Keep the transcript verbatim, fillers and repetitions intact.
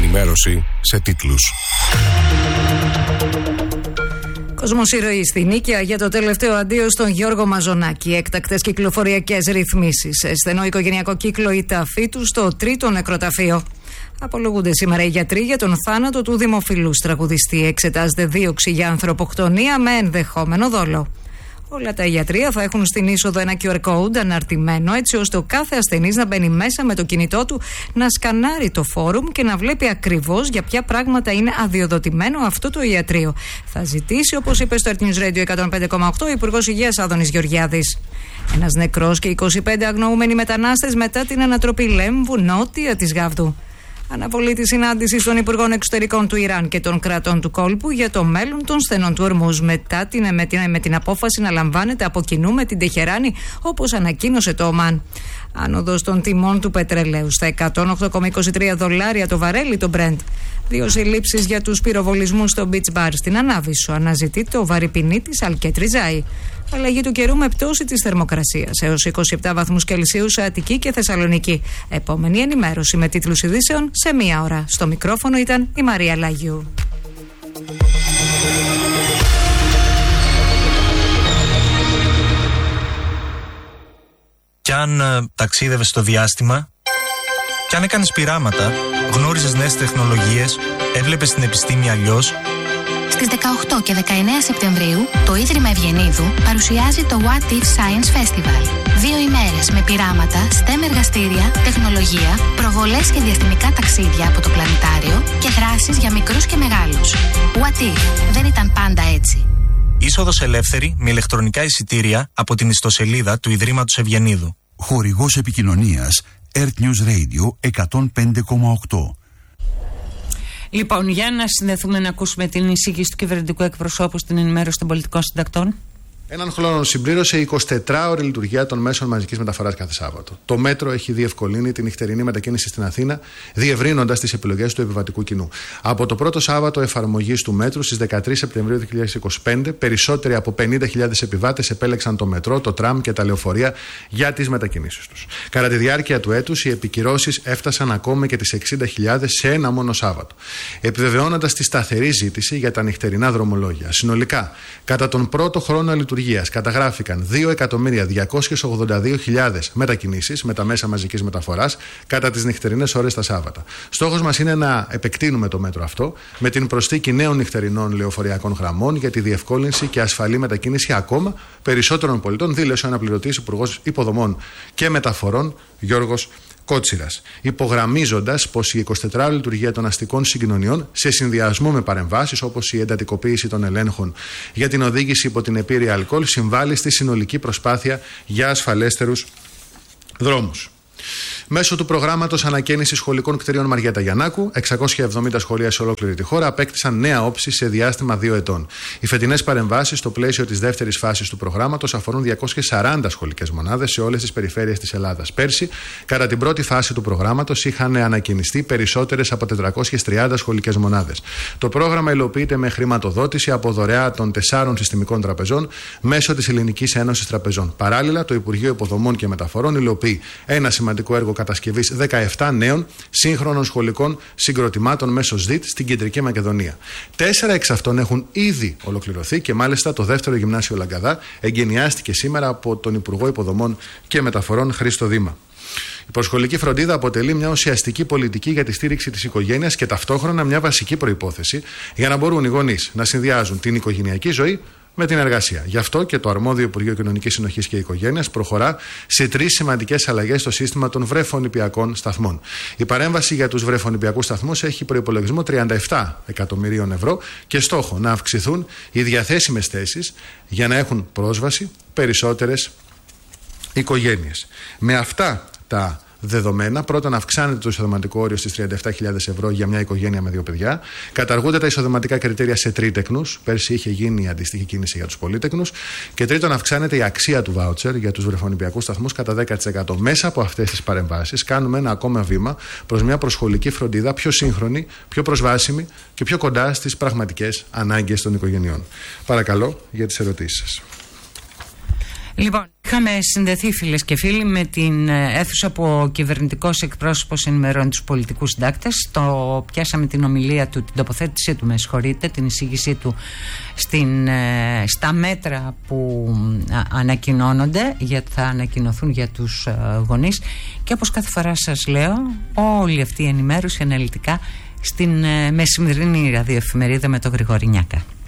ενημέρωση σε τίτλους. Κόσμος ηρωής στη Νίκαια για το τελευταίο αντίο στον Γιώργο Μαζονάκη. Έκτακτες κυκλοφοριακές ρυθμίσεις. Στενό οικογενειακό κύκλο η ταφή του στο τρίτο νεκροταφείο. Απολογούνται σήμερα οι γιατροί για τον θάνατο του δημοφιλούς τραγουδιστή. Εξετάζεται δίωξη για ανθρωποκτονία με ενδεχόμενο δόλο. Όλα τα ιατρεία θα έχουν στην είσοδο ένα κιου αρ code αναρτημένο, έτσι ώστε ο κάθε ασθενής να μπαίνει μέσα με το κινητό του, να σκανάρει το φόρουμ και να βλέπει ακριβώς για ποια πράγματα είναι αδειοδοτημένο αυτό το ιατρείο. Θα ζητήσει, όπως είπε στο Earth News Radio εκατόν πέντε κόμμα οκτώ, ο Υπουργός Υγείας Άδωνης Γεωργιάδης. Ένας νεκρός και είκοσι πέντε αγνοούμενοι μετανάστες μετά την ανατροπή Λέμβου νότια της Γάβδου. Αναβολή της συνάντησης των Υπουργών Εξωτερικών του Ιράν και των κρατών του κόλπου για το μέλλον των στενών του Ορμούζ, μετά την, με, την, με την απόφαση να λαμβάνεται από κοινού με την Τεχεράνη, όπως ανακοίνωσε το Ομάν. Άνοδος των τιμών του πετρελαίου στα εκατόν οκτώ κόμμα είκοσι τρία δολάρια το βαρέλι το Brent. Δύο συλλήψεις για τους πυροβολισμούς στο Beach Bar στην Ανάβησσο. Αναζητείται ο βαρυπινίτης Αλκέτ Ριζάη. Αλλαγή του καιρού με πτώση της θερμοκρασίας έως είκοσι επτά βαθμούς Κελσίου σε Αττική και Θεσσαλονίκη. Επόμενη ενημέρωση με τίτλους ειδήσεων σε μία ώρα. Στο μικρόφωνο ήταν η Μαρία Λάγιου. Κι αν ε, ταξίδευες στο διάστημα, κι αν έκανες πειράματα, γνώριζες νέες τεχνολογίες, έβλεπες την επιστήμη αλλιώς. Στις δεκαοκτώ και δεκαεννέα Σεπτεμβρίου, το Ίδρυμα Ευγενίδου παρουσιάζει το What If Science Festival. Δύο ημέρες με πειράματα, STEM εργαστήρια, τεχνολογία, προβολές και διαστημικά ταξίδια από το πλανητάριο και δράσεις για μικρούς και μεγάλους. What If, δεν ήταν πάντα έτσι. Είσοδος ελεύθερη με ηλεκτρονικά εισιτήρια από την ιστοσελίδα του Ιδρύματος Ευγενίδου. Χορηγός επικοινωνίας Earth News Radio εκατόν πέντε κόμμα οκτώ. Λοιπόν, για να συνδεθούμε να ακούσουμε την εισήγηση του κυβερνητικού εκπροσώπου στην ενημέρωση των πολιτικών συντακτών. Έναν χρόνο συμπλήρωσε η εικοσιτετράωρη λειτουργία των μέσων μαζικής μεταφοράς κάθε Σάββατο. Το μέτρο έχει διευκολύνει την νυχτερινή μετακίνηση στην Αθήνα, διευρύνοντας τις επιλογές του επιβατικού κοινού. Από το πρώτο Σάββατο εφαρμογής του μέτρου, στις δεκατρείς Σεπτεμβρίου δύο χιλιάδες είκοσι πέντε, περισσότεροι από πενήντα χιλιάδες επιβάτες επέλεξαν το μετρό, το τραμ και τα λεωφορεία για τις μετακινήσεις τους. Κατά τη διάρκεια του έτους, οι επικυρώσεις έφτασαν ακόμα και τις εξήντα χιλιάδες σε ένα μόνο Σάββατο, επιβεβαιώνοντας τη σταθερή ζήτηση για τα νυχτερινά δρομολόγια. Συνολικά, κατά τον πρώτο χρόνο λειτουργίας, καταγράφηκαν δύο εκατομμύρια διακόσιες ογδόντα δύο χιλιάδες μετακινήσεις με τα μέσα μαζικής μεταφοράς κατά τις νυχτερινές ώρες τα Σάββατα. Στόχος μας είναι να επεκτείνουμε το μέτρο αυτό με την προσθήκη νέων νυχτερινών λεωφορειακών γραμμών για τη διευκόλυνση και ασφαλή μετακίνηση ακόμα περισσότερων πολιτών, δήλωσε ο αναπληρωτής Υπουργός Υποδομών και Μεταφορών Γιώργος Κότσιρας, υπογραμμίζοντας πως η εικοσιτετράωρη λειτουργία των αστικών συγκοινωνιών, σε συνδυασμό με παρεμβάσεις όπως η εντατικοποίηση των ελέγχων για την οδήγηση υπό την επίρρεια αλκοόλ, συμβάλλει στη συνολική προσπάθεια για ασφαλέστερους δρόμους. Μέσω του προγράμματος ανακαίνησης σχολικών κτηρίων Μαριέτα Γιαννάκου, εξακόσια εβδομήντα σχολεία σε ολόκληρη τη χώρα απέκτησαν νέα όψη σε διάστημα δύο ετών. Οι φετινές παρεμβάσεις στο πλαίσιο της δεύτερης φάσης του προγράμματος αφορούν διακόσιες σαράντα σχολικές μονάδες σε όλες τις περιφέρειες της Ελλάδας. Πέρσι, κατά την πρώτη φάση του προγράμματος, είχαν ανακαινιστεί περισσότερες από τετρακόσιες τριάντα σχολικές μονάδες. Το πρόγραμμα υλοποιείται με χρηματοδότηση από δωρεά των τεσσάρων συστημικών τραπεζών μέσω της Ελληνικής Ένωσης Τραπεζών. Παράλληλα, το Υπουργείο Υποδομών και Μεταφορών υλοποιεί ένα σημαντικό έργο κατασκευής δεκαεπτά νέων σύγχρονων σχολικών συγκροτημάτων μέσω ΣΔΙΤ στην Κεντρική Μακεδονία. Τέσσερα εξ αυτών έχουν ήδη ολοκληρωθεί και μάλιστα το δεύτερο γυμνάσιο Λαγκαδά εγκαινιάστηκε σήμερα από τον Υπουργό Υποδομών και Μεταφορών Χρήστο Δήμα. Η προσχολική φροντίδα αποτελεί μια ουσιαστική πολιτική για τη στήριξη της οικογένειας και ταυτόχρονα μια βασική προϋπόθεση για να μπορούν οι γονείς να συνδυάζουν την οικογενειακή ζωή με την εργασία. Γι' αυτό και το αρμόδιο Υπουργείο Κοινωνικής Συνοχής και Οικογένειας προχωρά σε τρεις σημαντικές αλλαγές στο σύστημα των βρεφονηπιακών σταθμών. Η παρέμβαση για τους βρεφονηπιακούς σταθμούς έχει προϋπολογισμό τριάντα επτά εκατομμυρίων ευρώ και στόχο να αυξηθούν οι διαθέσιμες θέσεις για να έχουν πρόσβαση περισσότερες οικογένειες. Με αυτά τα δεδομένα, πρώτα να αυξάνεται το εισοδηματικό όριο στις τριάντα επτά χιλιάδες ευρώ για μια οικογένεια με δύο παιδιά. Καταργούνται τα εισοδηματικά κριτήρια σε τρίτεκνους. Πέρσι είχε γίνει η αντίστοιχη κίνηση για τους πολύτεκνους. Και τρίτον, αυξάνεται η αξία του βάουτσερ για τους βρεφονηπιακούς σταθμούς κατά δέκα τοις εκατό. Μέσα από αυτές τις παρεμβάσεις, κάνουμε ένα ακόμα βήμα προς μια προσχολική φροντίδα πιο σύγχρονη, πιο προσβάσιμη και πιο κοντά στις πραγματικές ανάγκες των οικογενειών. Παρακαλώ για τις ερωτήσεις σας. Λοιπόν, είχαμε συνδεθεί, φίλες και φίλοι, με την αίθουσα που ο κυβερνητικός εκπρόσωπος ενημερώνει τους πολιτικούς συντάκτες. Το πιάσαμε την ομιλία του, την τοποθέτησή του, με συγχωρείτε, την εισήγησή του στην, στα μέτρα που ανακοινώνονται, γιατί θα ανακοινωθούν για τους γονείς. Και όπως κάθε φορά σας λέω, όλη αυτή η ενημέρωση αναλυτικά στην μεσημερινή ραδιοεφημερίδα με τον Γρηγόρη Νιάκα.